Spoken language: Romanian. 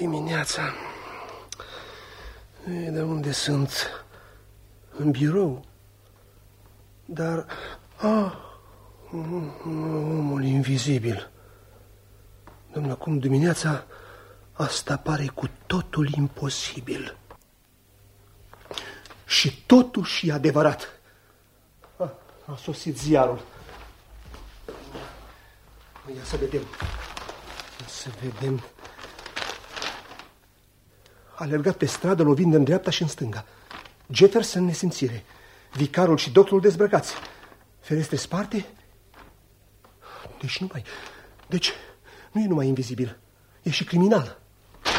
dimineața. De unde sunt? În birou. Dar... omul invizibil. Dom'le, acum dimineața asta pare cu totul imposibil. Și totuși e adevărat. A sosit ziarul. Ia să vedem. A alergat pe stradă, lovind în dreapta și în stânga. Jefferson în nesimțire. Vicarul și doctorul dezbrăcați. Ferestre sparte. Deci nu e numai invizibil. E și criminal.